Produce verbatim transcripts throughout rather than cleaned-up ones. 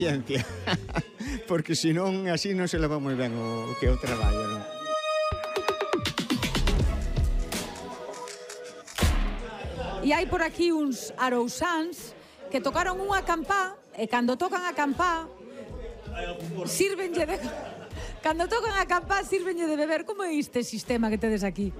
ciencia, porque senón así non se leva moi ben o que é o traballo, non? E hai por aquí uns arousáns que tocaron unha campá, e cando tocan a campá, sírvenlle de... Cando tocan a campá, sírvenlle de beber. Como é este sistema que tedes aquí?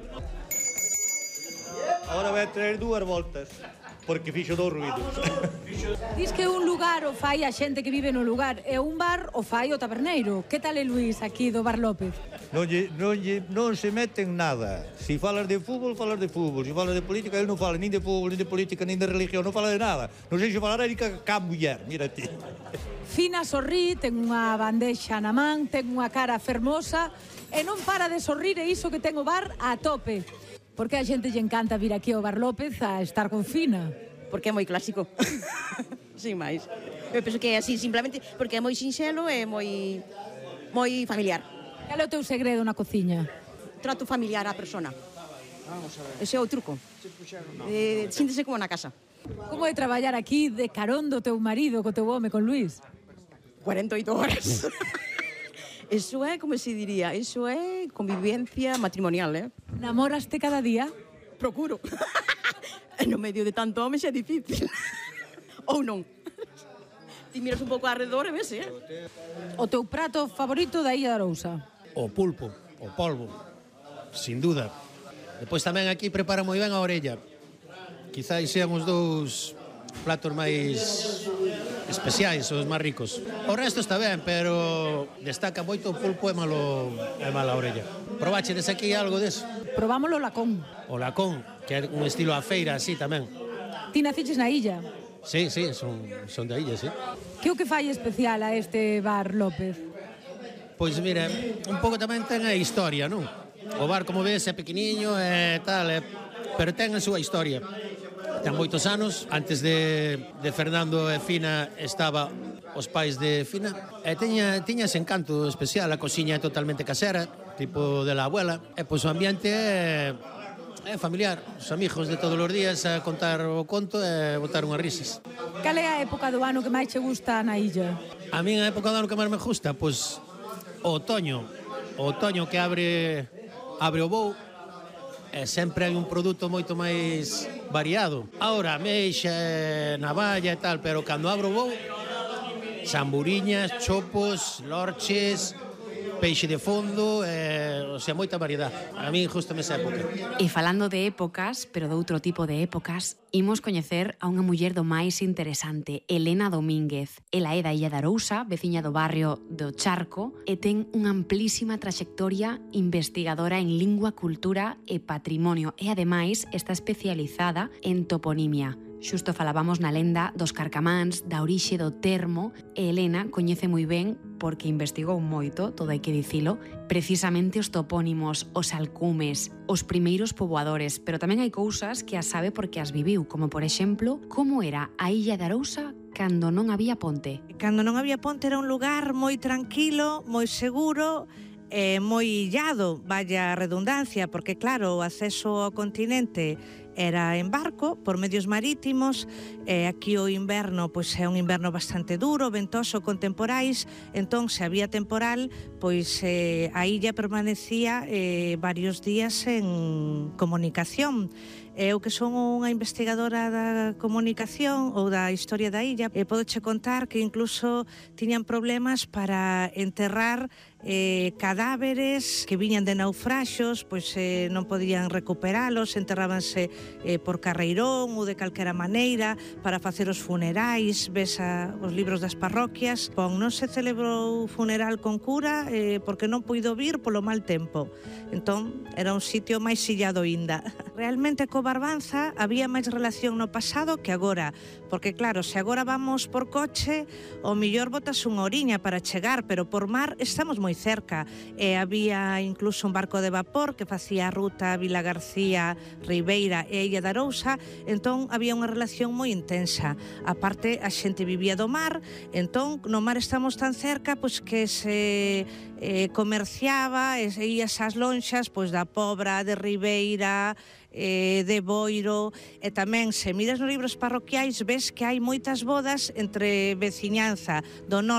Agora vai traer dúas voltas, porque fixo dous ruidos. Dis que un lugar o fai a xente que vive no lugar, e un bar o fai o taberneiro. Que tal é Luís aquí do Bar López? Non, lle, non, lle, non se mete en nada. Si falas de fútbol, falas de fútbol. Si falas de política, ele non fala nin de fútbol, nin de política, nin de religión, non fala de nada. Non sei se falará ni ca, ca muller, mira ti. Fina sorrí, ten unha bandexa na man, ten unha cara fermosa, e non para de sorrir, e iso que ten o bar a tope. Porque a xente lle encanta vir aquí ao Bar López a estar con Fina. Porque é moi clásico. Sin máis. Eu penso que é así, simplemente porque é moi sinxelo e moi moi familiar. Cal é o teu segredo na cociña? Trato familiar á persona. Vamos a ver. Ese é o truco. Eh, síntese como na casa. Como é traballar aquí de carón do teu marido, co teu home, con Luís? cuarenta e oito horas. Eso é, como se diría, eso é convivencia matrimonial, eh? Namoraste cada día? Procuro. No medio de tanto home xa é difícil. Ou non. Ti miras un pouco alrededor e ves, eh? O teu prato favorito da Illa de Arousa? O pulpo, o polvo, sin duda. Depois tamén aquí prepara moi ben a orella. Quizás sean os dous platos máis especiais, os máis ricos. O resto está ben, pero destaca moito o pulpo e malo e mala a orella. Probachedes aquí algo deso? Probámolo o lacón. O lacón, que é un estilo a feira así tamén. Ti naciches na illa? Sí, sí, son, son da illa, sí. Que o que fai especial a este Bar López? Pois mira, un pouco tamén ten a historia, non? O bar, como ves, é pequeniño e tal, é, pero ten a súa historia. Ten moitos anos, antes de, de Fernando e Fina estaba os pais de Fina, e tiña, tiña ese encanto especial, a cociña é totalmente casera, tipo de la abuela, e pois o ambiente é, é familiar, os amigos de todos os días a contar o conto e botar unhas risas. Cal é a época do ano que máis che gusta na illa? A mí a época do ano que máis me gusta, pois o otoño, o otoño que abre, abre o voo, e sempre hai un produto moito máis variado. Ahora, meixa, navalla e tal, pero cando abro o voo, samburiñas, chopos, lorches, peixe de fondo, eh, o sea, moita variedade. A mí gustame esa época. E falando de épocas, pero de outro tipo de épocas, imos coñecer a unha muller do máis interesante, Elena Domínguez. Ela é da Illa de Arousa, veciña do barrio do Charco, e ten unha amplísima traxectoria investigadora en lingua, cultura e patrimonio, e ademais está especializada en toponimia. Xusto falábamos na lenda dos carcamáns, da orixe do termo, e Elena coñece moi ben, porque investigou moito, todo hai que dicilo, precisamente os topónimos, os alcumes, os primeiros poboadores, pero tamén hai cousas que as sabe porque as viviu, como por exemplo, como era a Illa de Arousa cando non había ponte. Cando non había ponte era un lugar moi tranquilo, moi seguro, e moi illado, vaya redundancia, porque claro, o acceso ao continente era en barco, por medios marítimos, e aquí o inverno pois é un inverno bastante duro, ventoso, con temporais, entón se había temporal, pois eh, a illa permanecía eh, varios días en comunicación. Eu que son unha investigadora da comunicación ou da historia da illa, e podo che contar que incluso tiñan problemas para enterrar eh, cadáveres que viñan de naufraxos, pois eh, non podían recuperalos, enterrábanse eh, por carreirón ou de calquera maneira para facer os funerais, ves a, os libros das parroquias. Pon, non se celebrou funeral con cura eh, porque non puido vir polo mal tempo. Entón, era un sitio máis illado inda. Realmente co Barbanza había máis relación no pasado que agora, porque claro, se agora vamos por coche, o millor botas unha horiña para chegar, pero por mar estamos moi cerca, e había incluso un barco de vapor que facía a ruta Vila García, Ribeira e Illa de Arousa, entón había unha relación moi intensa. A parte, a xente vivía do mar, entón no mar estamos tan cerca pois que se eh, comerciaba e se ías ás lonxas pois da Pobra, de Ribeira, eh, de Boiro, e tamén se miras nos libros parroquiais ves que hai moitas bodas entre veciñanza do norte